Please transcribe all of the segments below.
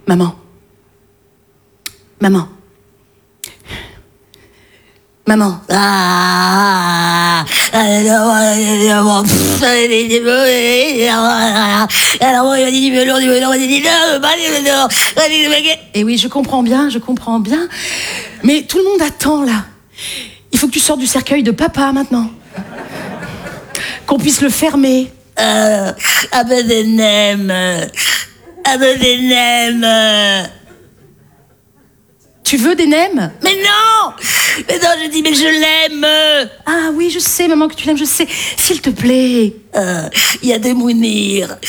Maman. Maman. Maman. Ah, Et oui, je comprends bien. Mais tout le monde attend, là. Il faut que tu sortes du cercueil de papa, maintenant. Qu'on puisse le fermer. Tu veux des nems? Mais non, je dis, mais je l'aime. Ah oui, je sais, maman, que tu l'aimes, je sais. S'il te plaît. Il y a des Mounir.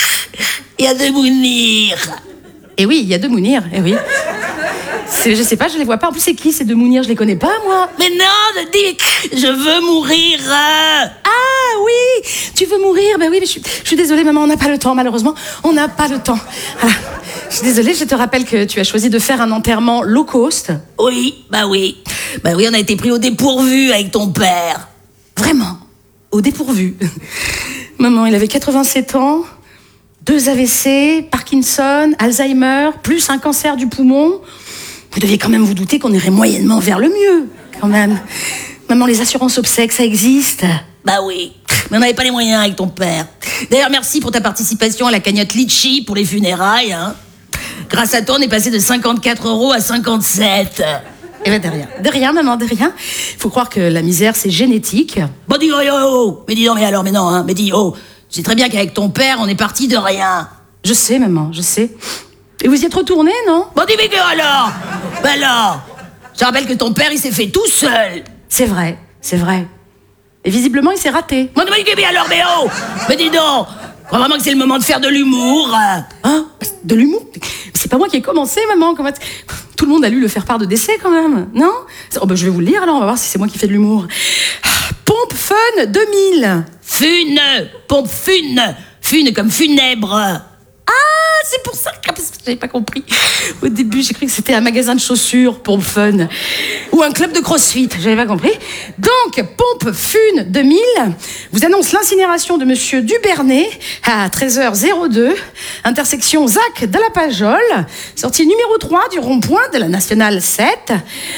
Eh oui, il y a deux Mounir, eh oui. Je sais pas, je les vois pas. En plus, c'est qui ces deux Mounir? Je les connais pas, moi. Mais non, je dis, je veux mourir. Ah oui, tu veux mourir? Ben oui, mais je suis désolée, maman, on n'a pas le temps, malheureusement. On n'a pas le temps. Voilà. Je suis désolée, je te rappelle que tu as choisi de faire un enterrement low cost. Oui, bah oui, on a été pris au dépourvu avec ton père. Vraiment, au dépourvu. Maman, il avait 87 ans, 2 AVC, Parkinson, Alzheimer, plus un cancer du poumon. Vous deviez quand même vous douter qu'on irait moyennement vers le mieux, quand même. Maman, les assurances obsèques, ça existe. Bah oui, mais on n'avait pas les moyens avec ton père. D'ailleurs, merci pour ta participation à la cagnotte Litchi pour les funérailles. Grâce à toi, on est passé de 54 € à 57. Eh ben, de rien. De rien, maman, de rien. Faut croire que la misère, c'est génétique. Bon, dis, oh. Mais dis non, mais alors, mais non, hein. Mais dis, oh. Tu sais très bien qu'avec ton père, on est parti de rien. Je sais, maman, je sais. Et vous y êtes retourné, non? Bon, dis, mais alors. Ben alors. Je rappelle que ton père, il s'est fait tout seul. C'est vrai. Et visiblement, il s'est raté. Bon, mais alors, mais oh. Mais dis donc. Je crois vraiment que c'est le moment de faire de l'humour. Hein? De l'humour? C'est pas moi qui ai commencé, maman. Comment... Tout le monde a lu Le faire-part de décès, quand même. Non? Oh, ben, je vais vous le lire, alors. On va voir si c'est moi qui fais de l'humour. Pompe Fun 2000. Pompe Fune comme funèbre. Ah, c'est pour ça que j'avais pas compris. Au début, j'ai cru que c'était un magasin de chaussures, Pompe Fun. Ou un club de crossfit, j'avais pas compris. Donc, Pompe Fun 2000 vous annonce l'incinération de monsieur Dubernay à 13h02, intersection Zac de la Pajole, sortie numéro 3 du rond-point de la Nationale 7,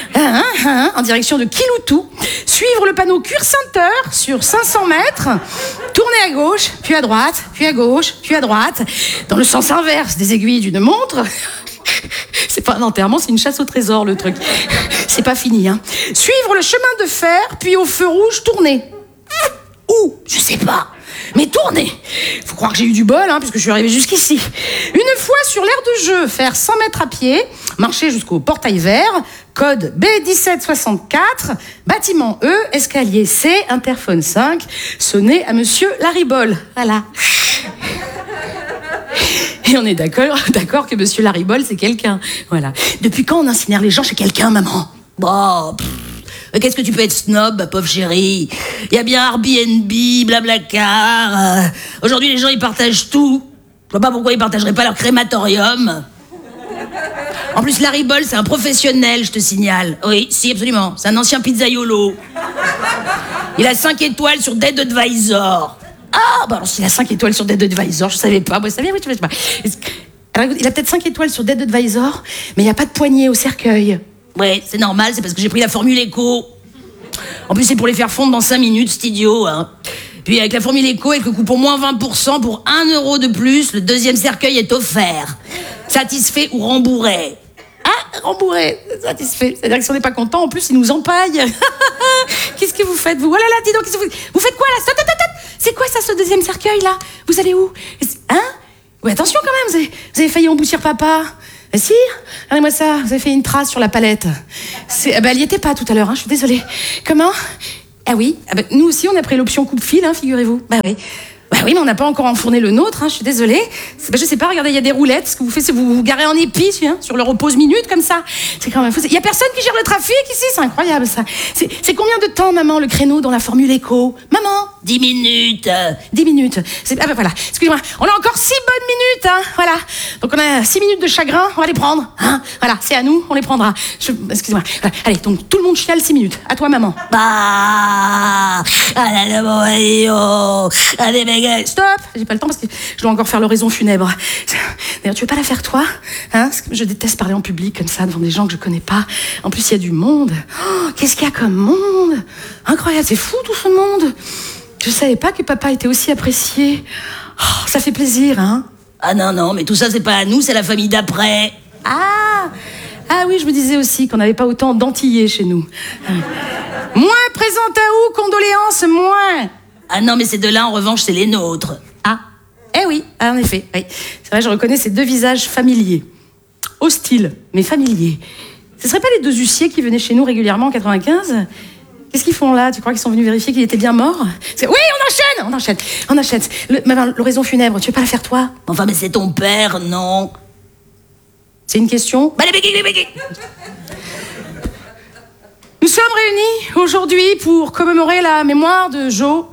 en direction de Kiloutou. Suivre le panneau Cure-Sainte-Heure sur 500 mètres, tourner à gauche, puis à droite, puis à gauche, puis à droite, dans le sens inverse des aiguilles d'une montre. C'est pas un enterrement, c'est une chasse au trésor, le truc. C'est pas fini, hein. Suivre le chemin de fer, puis au feu rouge, tourner. Où? Je sais pas. Mais tourner. Faut croire que j'ai eu du bol, hein, puisque je suis arrivée jusqu'ici. Une fois sur l'aire de jeu, faire 100 mètres à pied, marcher jusqu'au portail vert, code B1764, bâtiment E, escalier C, interphone 5, sonner à monsieur Laribol. Voilà. Et on est d'accord que monsieur Laribol, c'est quelqu'un. Voilà. Depuis quand on incinère les gens chez quelqu'un, maman? Bon, qu'est-ce que tu peux être snob, pauvre chérie? Il y a bien Airbnb, Blablacar. Aujourd'hui, les gens, ils partagent tout. Je vois pas pourquoi ils partageraient pas leur crématorium. En plus, Laribol, c'est un professionnel, je te signale. Oui, si, absolument. C'est un ancien pizzaiolo. Il a 5 étoiles sur Dead Advisor. Ah, bah alors s'il a 5 étoiles sur Dead Advisor, je savais pas. Moi, je savais, oui, je sais pas. Alors, il a peut-être 5 étoiles sur Dead Advisor, mais il n'y a pas de poignée au cercueil. Ouais, c'est normal, c'est parce que j'ai pris la formule éco. En plus, c'est pour les faire fondre dans 5 minutes, c'est idiot, hein. Puis avec la formule éco, avec le coupon moins 20% pour 1 € de plus, le deuxième cercueil est offert. Satisfait ou rembourré. Ah, rembourré, satisfait. C'est-à-dire que si on n'est pas content, en plus, il nous empaille. Qu'est-ce que vous faites, vous? Oh là là, dis donc, vous faites quoi, là? Stop. C'est quoi, ça, ce deuxième cercueil-là? Vous allez où? Hein? Oui, attention, quand même, vous avez failli emboutir papa. Si, regardez-moi ça, vous avez fait une trace sur la palette. Elle y était pas tout à l'heure, hein, je suis désolée. Comment? Ah oui, nous aussi, on a pris l'option coupe-fil, hein, figurez-vous. Bah oui, mais on n'a pas encore enfourné le nôtre, hein, je suis désolée. Je sais pas, regardez, il y a des roulettes. Ce que vous faites, c'est vous garez en épi, hein, sur le repose minute, comme ça. C'est quand même fou. Il y a personne qui gère le trafic ici, c'est incroyable, ça. C'est combien de temps, maman, le créneau dans la formule éco? Maman? 10 minutes. 10 minutes. Voilà, excusez-moi. On a encore 6 bonnes minutes, hein, voilà. Donc on a 6 minutes de chagrin, on va les prendre, hein. Voilà, c'est à nous, on les prendra. Excusez-moi. Voilà. Allez, donc tout le monde chiale 6 minutes. À toi, maman. Allez, Stop! J'ai pas le temps parce que je dois encore faire l'oraison funèbre. D'ailleurs, tu veux pas la faire toi, hein? Parce que je déteste parler en public comme ça devant des gens que je connais pas. En plus, il y a du monde. Oh, qu'est-ce qu'il y a comme monde? Incroyable, c'est fou tout ce monde. Je savais pas que papa était aussi apprécié. Oh, ça fait plaisir, hein? Ah non, mais tout ça, c'est pas à nous, c'est la famille d'après. Ah oui, je me disais aussi qu'on n'avait pas autant d'antillais chez nous. Moins présente à où, condoléances, moins. Ah non, mais ces deux-là, en revanche, c'est les nôtres. Eh oui, en effet, oui. C'est vrai, je reconnais ces deux visages familiers. Hostiles, mais familiers. Ce seraient pas les deux huissiers qui venaient chez nous régulièrement en 95 ? Qu'est-ce qu'ils font là? Tu crois qu'ils sont venus vérifier qu'il était bien mort? Oui, on enchaîne. L'oraison funèbre, tu veux pas la faire toi? Enfin, mais c'est ton père, non? C'est une question? Bah, les béquilles. Nous sommes réunis aujourd'hui pour commémorer la mémoire de Jojo.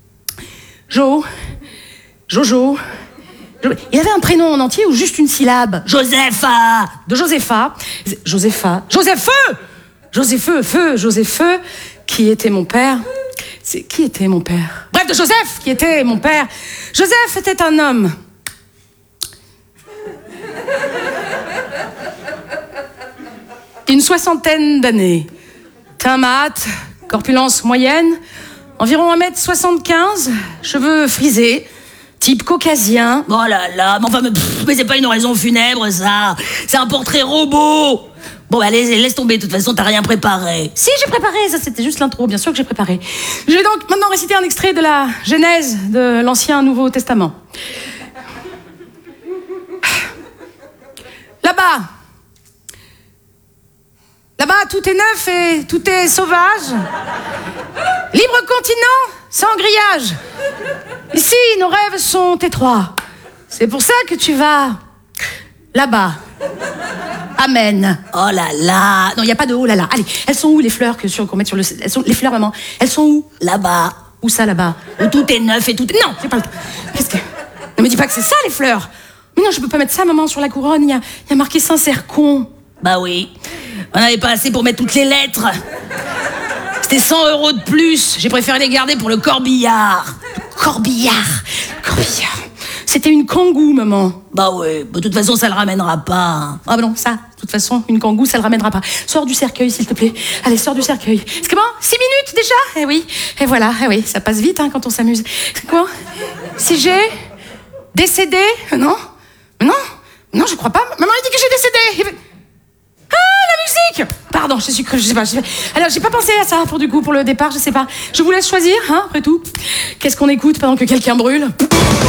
Il avait un prénom en entier ou juste une syllabe? Josepha. De Josepha, qui était mon père. Qui était mon père? Bref, de Joseph, qui était mon père. Joseph était un homme. Une soixantaine d'années. Teint mat, corpulence moyenne, environ 1m75, cheveux frisés, type caucasien. Oh là là, mais c'est pas une oraison funèbre, ça. C'est un portrait robot. Bon, allez, laisse tomber, de toute façon, t'as rien préparé. Si, j'ai préparé, ça c'était juste l'intro, bien sûr que j'ai préparé. Je vais donc maintenant réciter un extrait de la Genèse de l'Ancien Nouveau Testament. Là-bas, tout est neuf et tout est sauvage. Libre continent, sans grillage. Ici, nos rêves sont étroits. C'est pour ça que tu vas là-bas. Amen. Oh là là. Non, il n'y a pas de oh là là. Allez, elles sont où les fleurs qu'on met sur le... Les fleurs, maman, elles sont où? Là-bas. Où ça, là-bas? Où tout est neuf et tout est... Non, j'ai pas le temps. Qu'est-ce que... Ne me dis pas que c'est ça, les fleurs. Mais non, je peux pas mettre ça, maman, sur la couronne. Il y a marqué Saint-Cercon. Bah oui. On n'avait pas assez pour mettre toutes les lettres. C'était 100 € de plus. J'ai préféré les garder pour le corbillard. Corbillard. C'était une kangou, maman. Bah ouais, de toute façon, ça le ramènera pas. Ah bah non, ça, de toute façon, une kangou, ça le ramènera pas. Sors du cercueil, s'il te plaît. Allez, sors du cercueil. C'est comment? 6 minutes déjà? Eh oui, et voilà, eh oui, ça passe vite hein, quand on s'amuse. C'est quoi? Si j'ai décédé? Non, je crois pas. Maman a dit que j'ai décédé. Ah, la musique! Pardon, je sais pas. Alors, j'ai pas pensé à ça pour le départ, je sais pas. Je vous laisse choisir, hein, après tout. Qu'est-ce qu'on écoute pendant que quelqu'un brûle?